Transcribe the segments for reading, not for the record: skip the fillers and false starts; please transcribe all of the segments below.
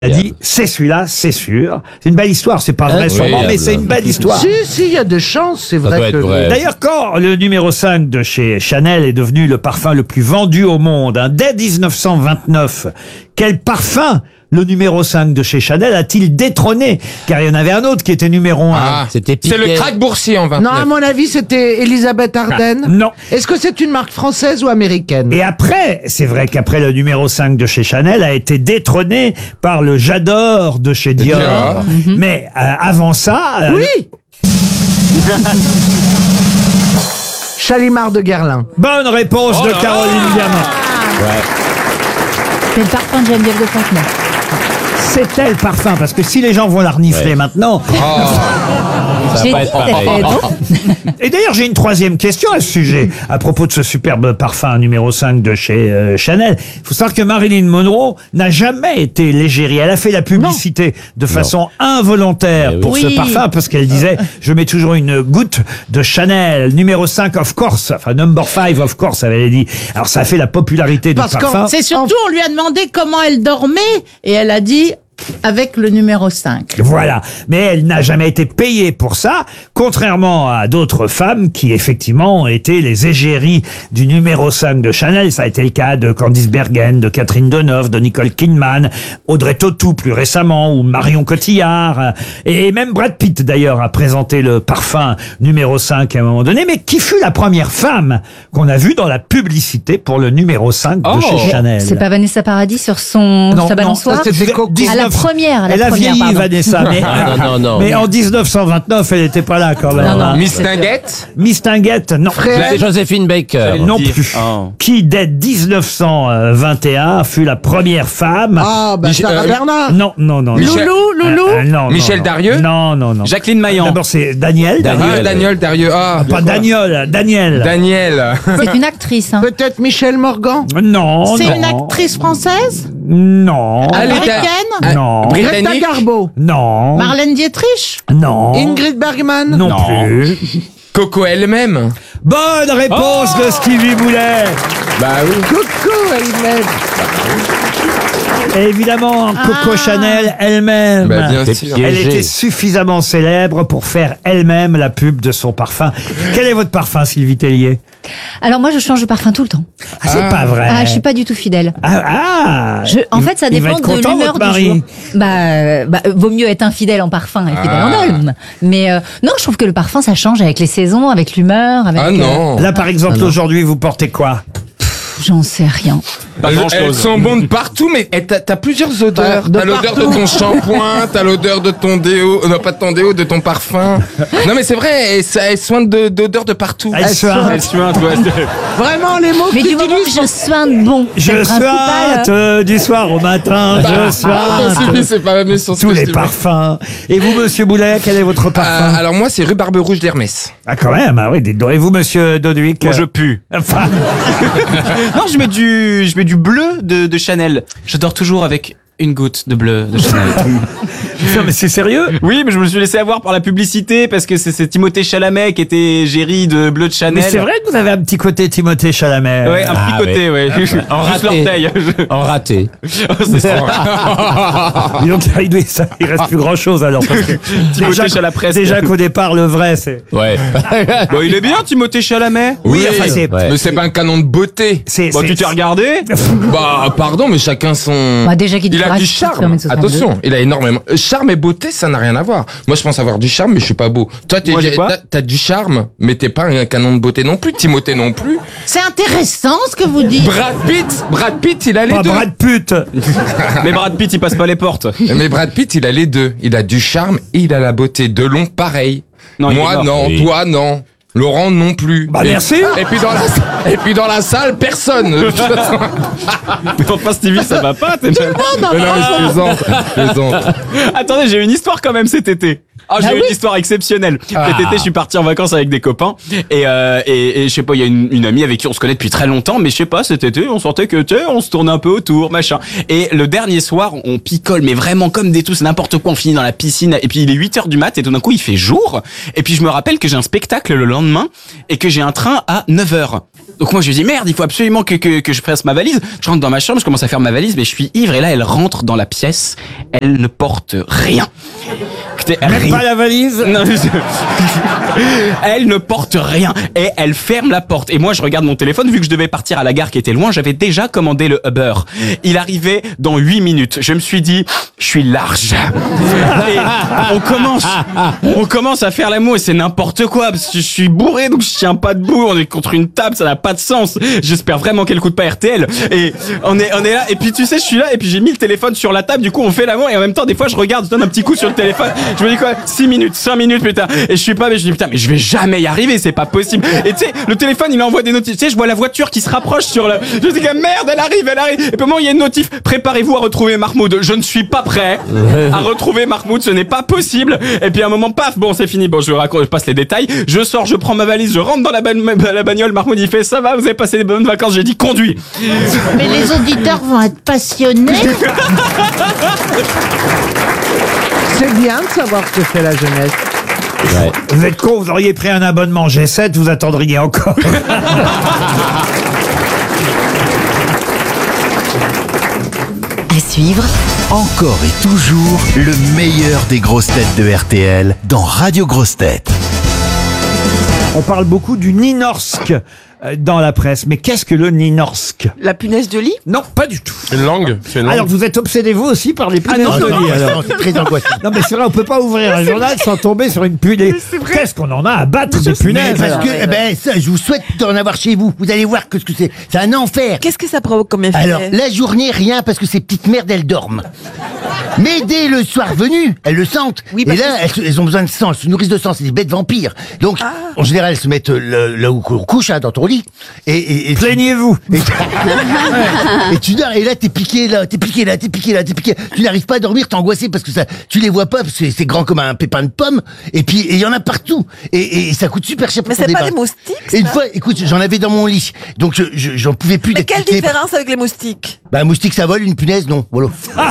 a dit, c'est celui-là, c'est sûr. C'est une belle histoire, c'est pas vrai sûrement, mais c'est une belle histoire. Si, il y a des chances, c'est vrai que... vrai. D'ailleurs, quand le numéro 5 de chez Chanel est devenu le parfum le plus vendu au monde, dès 1929, quel parfum le numéro 5 de chez Chanel a-t-il détrôné? Car il y en avait un autre qui était numéro 1. Ah, c'était C'est le Piquet. crack boursier en 29. Non, à mon avis, c'était Elisabeth Arden. Non. Est-ce que c'est une marque française ou américaine? Et après, c'est vrai qu'après le numéro 5 de chez Chanel a été détrôné par le J'adore de chez Dior. Dior. Mais avant ça... Oui. Chalimard de Guerlain. Bonne réponse de Caroline Diamant. C'est le parfum de Geneviève de Fontenay. C'était le parfum, parce que si les gens vont la renifler maintenant... Ça va pas être pareil. Et d'ailleurs, j'ai une troisième question à ce sujet, à propos de ce superbe parfum numéro 5 de chez Chanel. Il faut savoir que Marilyn Monroe n'a jamais été l'égérie. Elle a fait la publicité de façon involontaire pour ce Oui. parfum, parce qu'elle disait, je mets toujours une goutte de Chanel, numéro 5 of course, enfin number 5 of course, elle avait dit. Alors ça a fait la popularité du Parce parfum. C'est surtout, on lui a demandé comment elle dormait et elle a dit avec le numéro 5. Voilà. Mais elle n'a jamais été payée pour ça, contrairement à d'autres femmes qui, effectivement, ont été les égéries du numéro 5 de Chanel. Ça a été le cas de Candice Bergen, de Catherine Deneuve, de Nicole Kidman, Audrey Tautou plus récemment, ou Marion Cotillard. Et même Brad Pitt, d'ailleurs, a présenté le parfum numéro 5 à un moment donné. Mais qui fut la première femme qu'on a vue dans la publicité pour le numéro 5 de chez Chanel? C'est pas Vanessa Paradis sur sa balançoire? ça, c'était Coco. À la première, Elle a vieilli, pardon. Vanessa, mais, Non. mais en 1929, elle n'était pas là quand même. Non. Miss Tinguette. Miss Tinguette, non. C'est Joséphine Baker. Non plus. Qui, dès 1921, fut la première femme... Ah, bah Sarah Bernard. Non. Loulou Non, Michel non. Darieux. Non. Jacqueline Maillan. D'abord, c'est Daniel. Daniel Darieux. Ah, Pas Daniel. Daniel. C'est une actrice. Hein. Peut-être Michel Morgan. Non. C'est non. une actrice française Non. américaine Non. Greta Britannique. Garbo. Non. Marlène Dietrich Non. Ingrid Bergman. Non plus. Coco elle-même. Bonne réponse de Stevie Boulet. Bah oui. Coucou, elle-même. Et évidemment, Coco Chanel elle-même. Bah bien C'est sûr. piégé. Elle était suffisamment célèbre pour faire elle-même la pub de son parfum. Quel est votre parfum, Sylvie Tellier? Alors moi, je change de parfum tout le temps. Ah, c'est pas vrai. Ah, je suis pas du tout fidèle. En fait, ça il va dépend être de content, l'humeur votre du mari. jour. Vaut mieux être infidèle en parfum et fidèle en homme. Mais non, je trouve que le parfum, ça change avec les saisons, avec l'humeur, avec... Ah non. Là, par exemple, aujourd'hui, vous portez quoi? J'en sais rien. Elles sont bonnes partout, mais t'as plusieurs odeurs. De T'as l'odeur de partout. ton shampoing, t'as l'odeur de ton déo, non pas de ton déo, de ton parfum. Non mais c'est vrai, elles soignent d'odeurs de partout. Elle sointe. Elle suinte, ouais. Vraiment, les mots Mais que du moment que je soigne bon, c'est Je le principal. sointe du soir au matin, je sointe c'est pas la même chose. tous les parfums. Et vous, monsieur Boulet, quel est votre parfum? Alors moi c'est rue Barbe Rouge d'Hermès. Ah, quand même, ah oui, dites donc. Et vous, monsieur Doduic? Moi, je pue. Enfin, Non, je mets du bleu de Chanel. Je dors toujours avec une goutte de bleu de Chanel. non, mais c'est sérieux? Oui, mais je me suis laissé avoir par la publicité parce que c'est Timothée Chalamet qui était égérie de bleu de Chanel. Mais c'est vrai que vous avez un petit côté Timothée Chalamet. Ouais, un petit côté, ouais. Juste raté. l'orteil. En raté. C'est ça. Dis donc, il reste plus grand chose alors. Parce que Timothée Chalamet. déjà qu'au départ, le vrai, c'est. Ouais. Bon, il est bien, Timothée Chalamet. Oui, enfin, c'est. Ouais. Mais c'est pas un canon de beauté. Bon, tu t'es regardé? Bah pardon, mais chacun son. Bah, déjà qu'il Il a reste du 1,62 charme. Attention, il a énormément. Charme et beauté, ça n'a rien à voir. Moi, je pense avoir du charme, mais je suis pas beau. Toi, Moi, j'ai quoi t'as du charme, mais t'es pas un canon de beauté non plus. Timothée non plus. C'est intéressant ce que vous dites. Brad Pitt, il a les Pas deux. Brad Pitt. Mais Brad Pitt, il passe pas les portes. Mais Brad Pitt, il a les deux. Il a du charme et il a la beauté. Delon, pareil. Non, il est Moi, mort. non. Oui. Toi, non. Laurent, non plus. Bah, merci. Et puis dans la salle, personne. De toute façon. Mais enfin, Stevie, ça va pas. Mais non, mais je plaisante. Attendez, j'ai une histoire quand même cet été. Ah, j'ai une histoire exceptionnelle. Cet été, je suis parti en vacances avec des copains et je sais pas, il y a une amie avec qui on se connaît depuis très longtemps, mais je sais pas, cet été, on sentait que tu sais, on se tournait un peu autour, machin. Et le dernier soir, on picole, mais vraiment comme des tous, n'importe quoi, on finit dans la piscine et puis il est 8h du mat et tout d'un coup, il fait jour et puis je me rappelle que j'ai un spectacle le lendemain et que j'ai un train à 9h. Donc moi je lui dis merde, il faut absolument que je fasse ma valise. Je rentre dans ma chambre, je commence à faire ma valise, mais je suis ivre et là elle rentre dans la pièce, elle ne porte rien. Écoutez, Même pas la valise. Non, elle ne porte rien et elle ferme la porte. Et moi je regarde mon téléphone, vu que je devais partir à la gare qui était loin, j'avais déjà commandé le Uber. Il arrivait dans 8 minutes. Je me suis dit, je suis large. Et on commence à faire l'amour et c'est n'importe quoi parce que je suis bourré donc je tiens pas debout. On est contre une table, ça n'a pas de sens. J'espère vraiment qu'elle coûte pas RTL. Et on est là et puis tu sais, je suis là et puis j'ai mis le téléphone sur la table. Du coup, on fait l'amour et en même temps, des fois, je regarde, je donne un petit coup sur le téléphone. Je me dis quoi, 6 minutes, 5 minutes plus tard. Et je suis pas, mais je dis putain, mais je vais jamais y arriver, c'est pas possible. Et tu sais, le téléphone, il envoie des notifs. Tu sais, je vois la voiture qui se rapproche sur le. Je dis que merde, elle arrive. Et puis au moment, il y a une notif. Préparez-vous à retrouver Mahmoud. Je ne suis pas prêt à retrouver Mahmoud. Ce n'est pas possible. Et puis à un moment, paf, bon, c'est fini. Bon, je passe les détails. Je sors, je prends ma valise, je rentre dans la bagnole. Mahmoud, il fait ça va, vous avez passé des bonnes vacances. J'ai dit conduis. Mais les auditeurs vont être passionnés. C'est bien de savoir ce que fait la jeunesse. Ouais. Vous êtes con, vous auriez pris un abonnement G7, vous attendriez encore. À suivre, Encore et toujours le meilleur des grosses têtes de RTL dans Radio Grosses Têtes. On parle beaucoup du Nynorsk dans la presse. Mais qu'est-ce que le Nynorsk? La punaise de lit? Non, pas du tout. Une langue, c'est une langue. Alors vous êtes obsédé vous aussi par les punaises de lit alors. C'est très angoissant. Non mais c'est vrai, on peut pas ouvrir un journal sans tomber sur une punaise. Qu'est-ce qu'on en a à battre des punaises? Parce que, ça, je vous souhaite d'en avoir chez vous. Vous allez voir que ce que c'est. C'est un enfer. Qu'est-ce que ça provoque comme effet? Alors, la journée, rien, parce que ces petites merdes, elles dorment. Mais dès le soir venu, elles le sentent. Oui, et parce là, elles ont besoin de sang, elles se nourrissent de sang, c'est des bêtes vampires. Donc, en général, elles se mettent là où on couche, hein, dans ton lit. Et plaignez-vous. Et tu dors, et là, t'es piqué là, t'es piqué là, t'es piqué là, t'es piqué. Tu n'arrives pas à dormir, t'es angoissé parce que ça, tu les vois pas, parce que c'est grand comme un pépin de pomme. Et puis, il y en a partout. Et ça coûte super cher pour Mais s'en c'est pas débarrasser. des moustiques, Et une ça fois, écoute, j'en avais dans mon lit. Donc, j'en pouvais plus Mais d'être quelle piqué. différence avec les moustiques? Bah, un moustique, ça vole, une punaise, non. Voilà.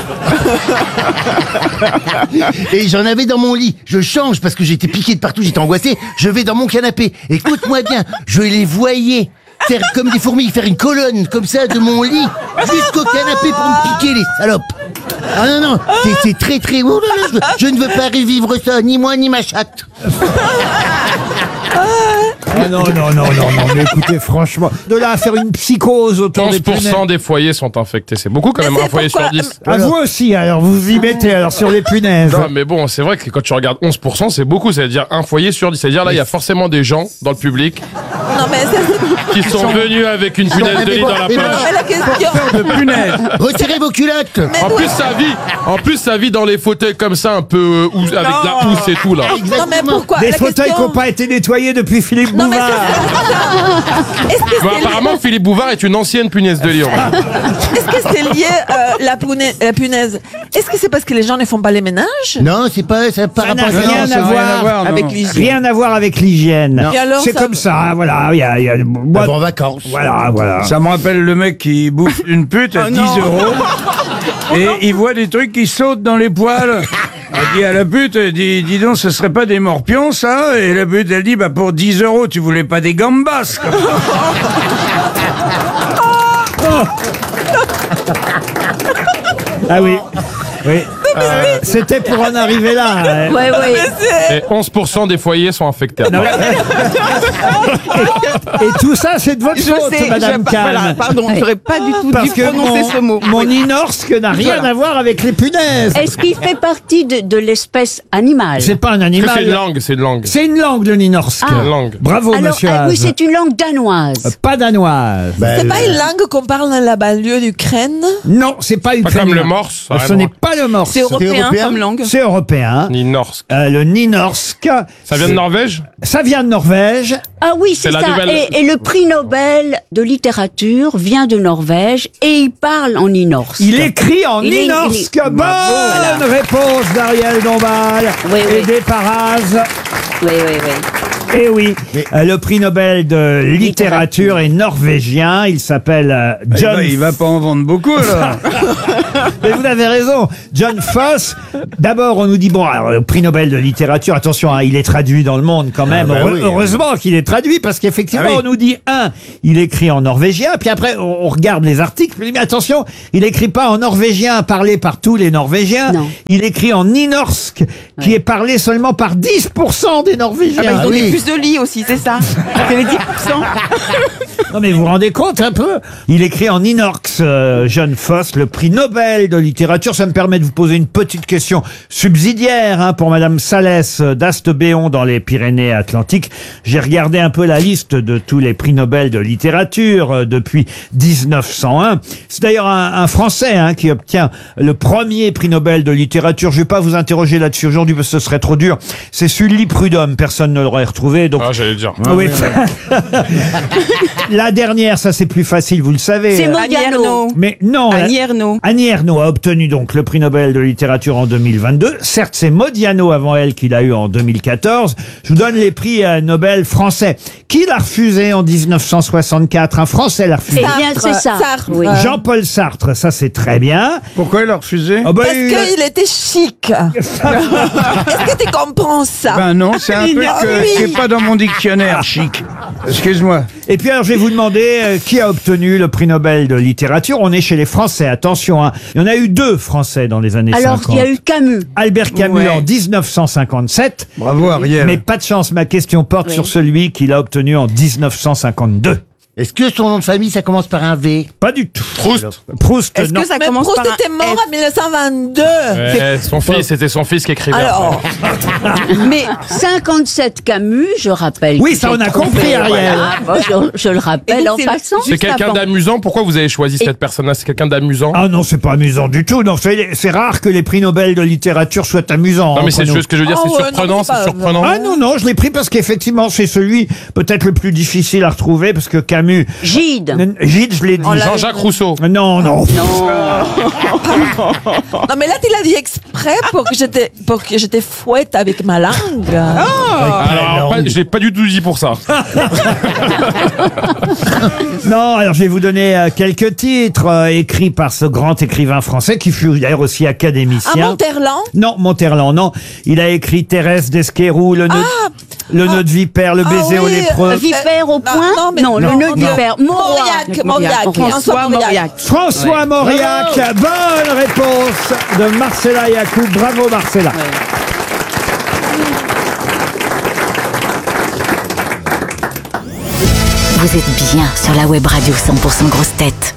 Et j'en avais dans mon lit. Je change parce que j'étais piqué de partout, j'étais angoissé. Je vais dans mon canapé. Écoute-moi bien, je les voyais faire comme des fourmis, faire une colonne comme ça de mon lit jusqu'au canapé pour me piquer, les salopes. Ah non, non, c'est très très... Oh là là, je ne veux pas revivre ça, ni moi ni ma chatte. Ah non, mais écoutez, franchement, de là à faire une psychose autour des punaises. 11% des foyers sont infectés. C'est beaucoup quand même, Mais un c'est foyer pourquoi- sur 10. À vous aussi, alors vous y mettez alors sur les punaises. Non, mais bon, c'est vrai que quand tu regardes 11%, c'est beaucoup. C'est-à-dire un foyer sur 10. C'est-à-dire là, il y a forcément des gens dans le public Non, mais qui sont venus avec une punaise de lit dans la poche. mais la question. De punaises. Retirez vos culottes. En plus, ça vit dans les fauteuils comme ça, un peu avec la housse et tout là. Non, mais pourquoi Des la fauteuils qui question- n'ont pas été nettoyés depuis Philippe Non, mais Bouvard. Est-ce que Bon, apparemment, Philippe Bouvard est une ancienne punaise de lit. est-ce que c'est lié la punaise? Est-ce que c'est parce que les gens ne font pas les ménages? Non, c'est pas... Ça par Ça n'a rapport à rien à voir avec l'hygiène. Rien à voir avec l'hygiène. Et alors, C'est ça- comme ça, hein, voilà. Il y a moi- en vacances. Voilà. Ça me rappelle le mec qui bouffe une pute à 10 euros et il voit des trucs qui sautent dans les poils. Il dit à la pute, dis donc, ce serait pas des morpions, ça? Et la pute, elle dit, bah, pour 10 euros, tu voulais pas des gambas, quoi. Ah oui. Oui. C'était pour en arriver là. hein. Ouais, ouais. Et 11% des foyers sont infectés. Non, mais- Et tout ça, c'est de votre faute, Madame Kahn. Pardon, j'aurais pas du tout Parce dû que prononcer ce mot. mon Nynorsk n'a rien à voir avec les punaises. Est-ce qu'il fait partie de l'espèce animale? C'est pas un Parce que animal. c'est une langue, c'est une langue. C'est une langue, le Nynorsk. Ah. Une langue. Bravo, Alors, monsieur oui, Haas. c'est une langue danoise. Pas danoise. C'est pas une langue qu'on parle dans la banlieue d'Ukraine? Non, c'est pas Pas ukrainien. comme le morse. ça a rien Ce à n'est voir. pas le morse. C'est européen européen comme langue. C'est européen. Ni norsk. Le Nynorsk. Ça vient de Norvège? Ça vient de Norvège. Ah oui, c'est C'est la ça. nouvelle- Et le prix Nobel de littérature vient de Norvège et il parle en Nynorsk. Il écrit en Il est- Nynorsk. il est- Bonne Bravo, voilà. réponse d'Ariel Dombal. Oui, oui. Aidé par Az. Oui, oui, oui. Eh oui, le prix Nobel de littérature est norvégien. Il s'appelle John. Il va pas en vendre beaucoup, là. Mais vous avez raison, John Foss. D'abord, on nous dit bon, alors, le prix Nobel de littérature, attention, hein, il est traduit dans le monde quand même. Heureusement qu'il est traduit parce qu'effectivement, on nous dit il écrit en norvégien. Puis après, on regarde les articles. Mais attention, il écrit pas en norvégien parlé par tous les Norvégiens. Non. Il écrit en nynorsk, qui est parlé seulement par 10% des Norvégiens. Ils ont des puces de lit aussi, c'est ça. C'est les 10%. Non mais vous vous rendez compte un peu? Il écrit en nynorsk, John Foss, le prix Nobel de littérature. Ça me permet de vous poser une petite question subsidiaire pour Madame Salès d'Astebéon dans les Pyrénées-Atlantiques. J'ai regardé un peu la liste de tous les prix Nobel de littérature depuis 1901. C'est d'ailleurs un Français qui obtient le premier prix Nobel de littérature. Je vais pas vous interroger là-dessus aujourd'hui parce que ce serait trop dur. C'est Sully Prudhomme. Personne ne l'aurait retrouvé. Donc... Ah, j'allais dire. Oui. La dernière, ça c'est plus facile, vous le savez. C'est Modiano. Mais non. Annie Ernaux. Annie Ernaux a obtenu donc le prix Nobel de littérature en 2022. Certes, c'est Modiano avant elle qui l'a eu en 2014. Je vous donne les prix Nobel français. Qui l'a refusé en 1964? Un Français l'a refusé. Eh bien, c'est ça. Sartre. Oui. Jean-Paul Sartre, ça c'est très bien. Pourquoi il l'a refusé? Oh, bah, Parce qu'il était chic. Est-ce que tu comprends ça? Ben non, c'est un truc qui n'est pas dans mon dictionnaire, chic. Excuse-moi. Et puis alors, je vais vous demander qui a obtenu le prix Nobel de littérature. On est chez les Français, attention. Il y en a eu 2 Français dans les années 50. Alors, il y a eu Camus. Albert Camus en 1957. Bravo, Ariel. Mais pas de chance, ma question porte sur celui qui l'a obtenu en 1952. Est-ce que son nom de famille, ça commence par un V? Pas du tout. Proust. Proust, Est-ce non. que ça Mais commence Proust par un était mort F? en 1922. C'était son fils qui écrivait. Alors, Mais 57 Camus, je rappelle. Oui, que ça, j'ai on a trouvé, compris, Ariel. voilà, je le rappelle Et en donc, passant. C'est quelqu'un d'amusant. Pourquoi vous avez choisi cette personne-là? C'est quelqu'un d'amusant? Ah non, c'est pas amusant du tout. Non, c'est rare que les prix Nobel de littérature soient amusants. Non, mais c'est entre nous. juste ce que je veux dire, c'est surprenant, non, c'est pas- c'est surprenant. Ah non, je l'ai pris parce qu'effectivement, c'est celui peut-être le plus difficile à retrouver parce que Camus... Gide. Gide, je l'ai dit. Jean-Jacques Rousseau. Non. Non, mais là, tu l'as dit exprès pour que j'étais fouette avec ma langue. Alors, je l'ai pas du tout dit pour ça. Non, alors je vais vous donner quelques titres écrits par ce grand écrivain français qui fut d'ailleurs aussi académicien. Monterland? Non, Monterland, non. Il a écrit Thérèse d'Esquerou, le nœud de vipère, le baiser au lépreux. Vipère au point? non, le nœud de vipère. Mauriac. François Mauriac. François Mauriac, bonne réponse de Marcella Yacoub. Bravo Marcella. Vous êtes bien sur la web radio 100% grosses têtes.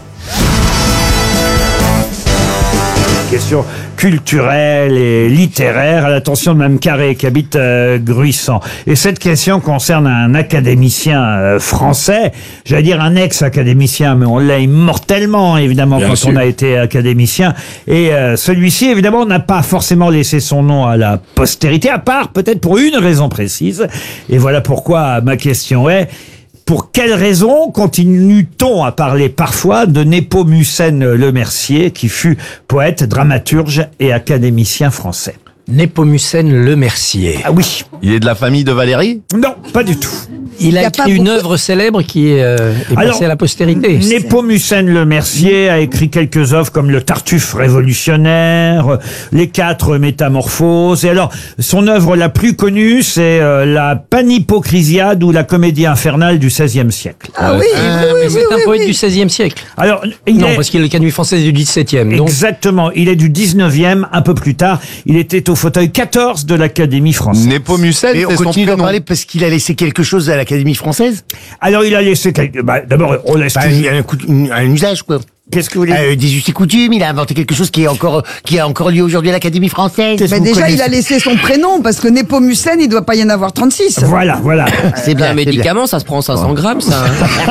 Question culturelle et littéraire à l'attention de Mme Carré qui habite Gruissant. Et cette question concerne un académicien français, j'allais dire un ex-académicien, mais on l'a immortellement évidemment Bien quand sûr. on a été académicien. Et celui-ci évidemment n'a pas forcément laissé son nom à la postérité, à part peut-être pour une raison précise. Et voilà pourquoi ma question est: pour quelle raison continue-t-on à parler parfois de Népomucène Lemercier, qui fut poète, dramaturge et académicien français? Népomucène Lemercier. Ah oui. Il est de la famille de Valérie? Non, pas du tout. Il a écrit une œuvre célèbre qui est passée à la postérité. Népomucène Lemercier a écrit quelques œuvres comme le Tartuffe révolutionnaire, les 4 métamorphoses. Et alors, son œuvre la plus connue, c'est la Panipocrisiade ou la Comédie infernale du XVIe siècle. Ah oui, Mais c'est un poète du XVIe siècle. Alors, Non, parce qu'il est le Académie française du XVIIe. Donc, Exactement, il est du 19e, un peu plus tard. Il était au fauteuil 14 de l'Académie française. Népomucène, Et on c'est son continue d'en prénom. parler parce qu'il a laissé quelque chose à l'Académie française? Alors, il a laissé d'abord, on laisse Bah, il y a un usage, quoi. Qu'est-ce que vous voulez Des us et coutumes, il a inventé quelque chose qui est encore lié aujourd'hui à l'Académie française. Qu'est-ce Mais que vous déjà, connaissez il a laissé son prénom, parce que Népomucène, il doit pas y en avoir 36. Voilà. C'est bien. Un médicament, ça se prend 500 grammes, ça.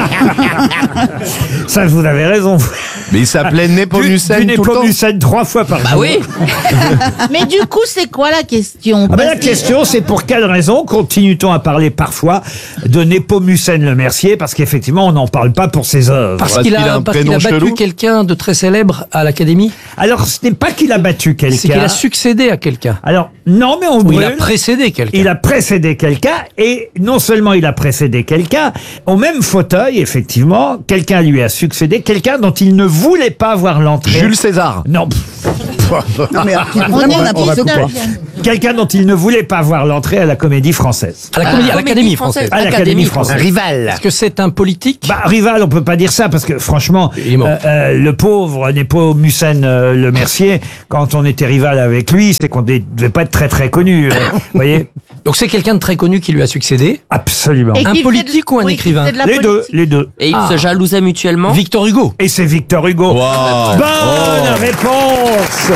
Ça, vous avez raison. Mais il s'appelait Népomucène Du tout le temps. Népomucène 3 fois par jour. Bah oui. Mais du coup, c'est quoi la question? Ah ben la question, c'est pour quelle raison continue-t-on à parler parfois de Népomucène Lemercier? Parce qu'effectivement, on n'en parle pas pour ses œuvres. parce qu'il a battu quelqu'un de très célèbre à l'Académie? Alors, ce n'est pas qu'il a battu quelqu'un. C'est qu'il a succédé à quelqu'un. Alors, non, mais on Ou brûle. il a précédé quelqu'un. Il a précédé quelqu'un, et non seulement il a précédé quelqu'un, au même fauteuil, effectivement, quelqu'un lui a succédé, quelqu'un dont il ne voulait pas voir l'entrée. Jules César. Non. Non, mais vraiment n'importe quoi. Quelqu'un dont il ne voulait pas voir l'entrée à la Comédie Française. À l'Académie française. À l'Académie française. Un rival. Est-ce que c'est un politique? Bah, rival, on peut pas dire ça, parce que franchement, Il est mort. le pauvre Nepomucène Le Mercier, quand on était rival avec lui, c'est qu'on devait pas être très très connu. Vous voyez? Donc c'est quelqu'un de très connu qui lui a succédé? Absolument. Et Un qui politique ou un oui, qui écrivain? faisait de la Les deux, politique. les deux. Et ils se jalousaient mutuellement. Victor Hugo. Et c'est Victor Hugo. Wow. Bonne réponse.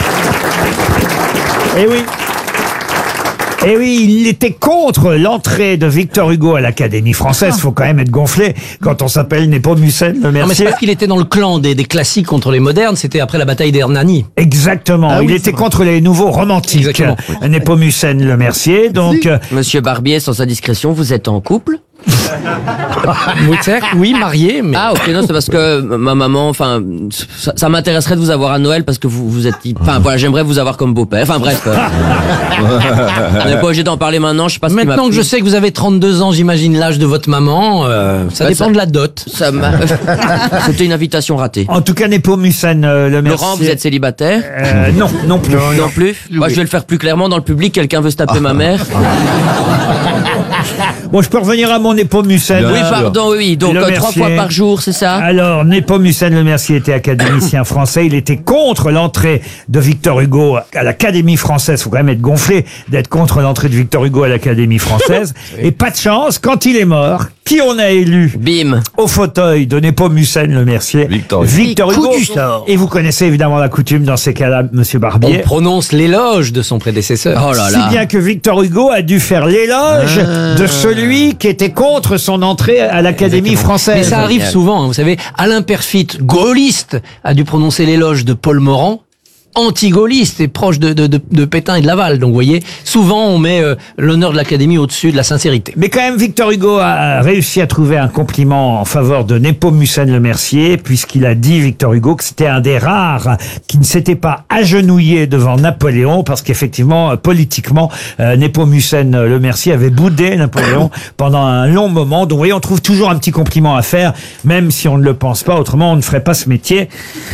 Eh oui. Eh oui, il était contre l'entrée de Victor Hugo à l'Académie française. Faut quand même être gonflé quand on s'appelle Nepomucène Le Non, mais c'est Mercier. parce qu'il était dans le clan des classiques contre les modernes, c'était après la bataille d'Hernani. Exactement. Ah oui, il c'est était vrai. contre les nouveaux romantiques. Exactement. Nepomucène Le Mercier. Donc, Monsieur Barbier, sans indiscrétion, vous êtes en couple? Oui, marié, mais... Ah, ok, non, c'est parce que ma maman, enfin, ça m'intéresserait de vous avoir à Noël parce que vous êtes, enfin, voilà, j'aimerais vous avoir comme beau-père. Enfin, bref. On n'est pas obligé d'en parler maintenant, je sais pas ce qui m'a Maintenant que plu. je sais que vous avez 32 ans, j'imagine l'âge de votre maman, ça Ouais, dépend ça- de la dot. Ça m'a... C'était une invitation ratée. en tout cas, Nepomucène Le Mercier. Laurent, vous êtes célibataire? Non, non plus. Non plus. Moi, je vais le faire plus clairement dans le public. Quelqu'un veut se taper ma mère. Bon, je peux revenir à mon Nepomucène. Oui, pardon, oui. Donc, Le 3 Mercier. fois par jour, c'est ça? Alors, Nepomucène Le Mercier était académicien français. Il était contre l'entrée de Victor Hugo à l'Académie française. Faut quand même être gonflé d'être contre l'entrée de Victor Hugo à l'Académie française. Et pas de chance, quand il est mort, qui on a élu Bim. au fauteuil de Nepomucène Le Mercier? Victor Hugo. Victor Hugo. Coup du sort. Et vous connaissez évidemment la coutume dans ces cas-là, Monsieur On Barbier. prononce l'éloge de son prédécesseur. Oh là Si là. bien que Victor Hugo a dû faire l'éloge de celui qui était contre son entrée à l'Académie française. Mais ça arrive souvent, hein, vous savez, Alain Perfit, gaulliste, a dû prononcer l'éloge de Paul Morand, anti-gaulliste et proche de Pétain et de Laval. Donc vous voyez, souvent on met l'honneur de l'Académie au-dessus de la sincérité. Mais quand même, Victor Hugo a réussi à trouver un compliment en faveur de Nepomucène Le Mercier, puisqu'il a dit, Victor Hugo, que c'était un des rares qui ne s'était pas agenouillé devant Napoléon, parce qu'effectivement, politiquement, Nepomucène Le Mercier avait boudé Napoléon pendant un long moment. Donc vous voyez, on trouve toujours un petit compliment à faire, même si on ne le pense pas, autrement on ne ferait pas ce métier.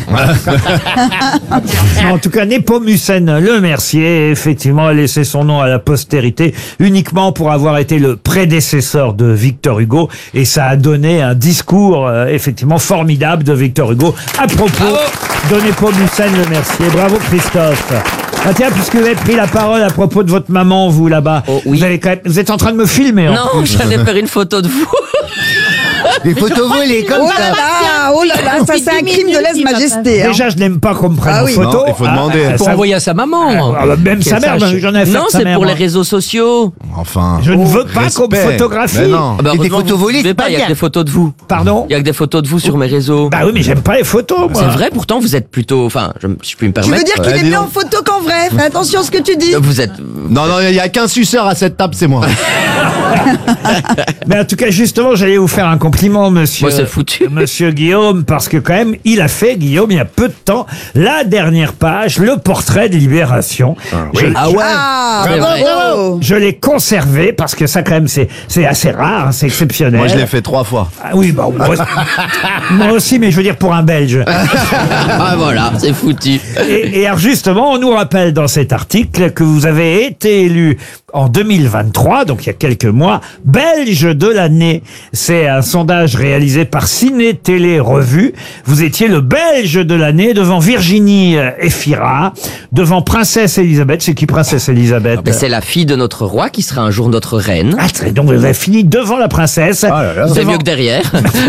En tout cas, Nepomucène Le Mercier, effectivement, a laissé son nom à la postérité uniquement pour avoir été le prédécesseur de Victor Hugo. Et ça a donné un discours, effectivement, formidable de Victor Hugo à propos de Nepomucène Le Mercier. Bravo, Christophe. Ah tiens, puisque vous avez pris la parole à propos de votre maman, vous, là-bas. Oh, oui. Vous êtes en train de me filmer, en Non, plus. j'allais faire une photo de vous. Les photos volées comme Oh ça. là, ça c'est un crime de lèse-majesté. hein. Déjà, je n'aime pas qu'on me prenne Ah en oui. photo. Non, il faut demander. Pour ça- envoyer à sa maman. même sa Qu'elle mère, sache. j'en ai affaire Non, à sa c'est mère, pour les moi. réseaux sociaux. Enfin. Je ne veux pas qu'on me respect. photographie. Mais non. Ah bah, Et des heureusement photos que vous volées, pouvez c'est pas Il y a bien. que des photos de vous. Pardon? Il y a que des photos de vous sur mes réseaux. Bah oui, mais j'aime pas les photos, moi. C'est vrai, pourtant, vous êtes plutôt, enfin, je puis me Tu permettre. veux dire qu'il est dis mieux donc. en photo qu'en vrai? Fais attention à ce que tu dis. Vous êtes, Non, non, il y a qu'un suceur à cette table, c'est moi. Mais en tout cas, justement, j'allais vous faire un compliment, monsieur. Moi, c'est foutu. Monsieur Guillaume, parce que quand même, il a fait, Guillaume, il y a peu de temps, la dernière page, le portrait de Libération. Je, Ah ouais. Ah, C'est vrai. bravo. je l'ai conservé parce que ça, quand même, c'est assez rare, hein, c'est exceptionnel. Moi, je l'ai fait 3 fois. Ah oui, bah, moi aussi, mais je veux dire pour un Belge. Ah voilà, c'est foutu. Et alors justement, on nous rappelle dans cet article que vous avez été élu en 2023, donc il y a quelques mois, Belge de l'année. C'est un sondage réalisé par Ciné Télé Revue. Vous étiez le Belge de l'année devant Virginie Efira, devant Princesse Elisabeth. C'est qui Princesse Elisabeth? Mais c'est la fille de notre roi qui sera un jour notre reine. Ah, très, donc vous avez fini devant la princesse. C'est Devant mieux que derrière.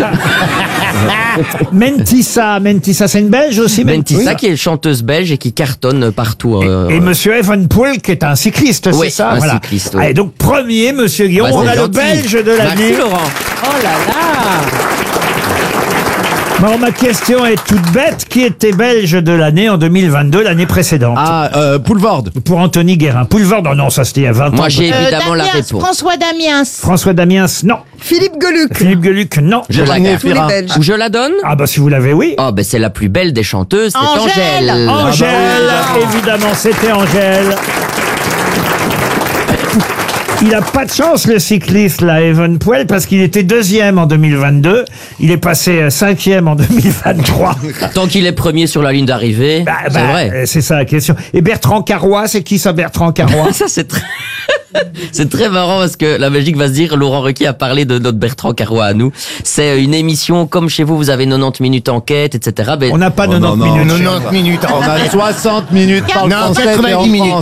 Mentissa, c'est une Belge aussi, Mentissa qui est chanteuse belge et qui cartonne partout. Et monsieur Evenepoel qui est un cycliste, Oui, c'est ça? un cycliste, oui. Allez, donc premier, monsieur Guillaume, Bah, on c'est a le gentil. Belge de l'année. Merci Laurent. Oh là là. Bon, ma question est toute bête. Qui était belge de l'année en 2022, l'année précédente? Poulvord. Pour Anthony Guérin. Poulvord, non, ça c'était il y a 20 ans. Moi, j'ai évidemment la réponse. François Damiens. François Damiens, non. Philippe Geluc. Philippe Geluc, non. Je la garde. Tous les Belges. Ou je la donne? Ah bah si vous l'avez, oui. Oh, ben c'est la plus belle des chanteuses, c'est Angèle. Angèle. Angèle, évidemment, c'était Angèle. Il a pas de chance, le cycliste, là, Evan Poel, parce qu'il était 2e en 2022. Il est passé 5e en 2023. Tant qu'il est premier sur la ligne d'arrivée, c'est vrai. C'est ça la question. Et Bertrand Carrois, c'est qui ça, Bertrand Carrois? Ça, c'est très... C'est très marrant parce que la Belgique va se dire, Laurent Ruquier a parlé de notre Bertrand Carrois à nous. C'est une émission comme chez vous, vous avez 90 minutes enquête, etc. Ben, on n'a pas 90 minutes. 90 minutes. On a 60 minutes par le Non, français et en 90 minutes.